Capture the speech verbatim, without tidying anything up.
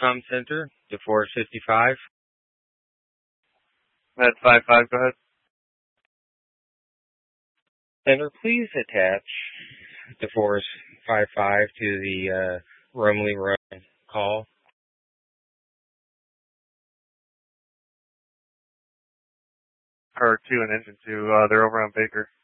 Com Center, DeForest fifty-five. Med five five, go ahead. Center, please attach DeForest five five to the uh, Rumley Road call. Car two and engine two, uh, they're over on Baker.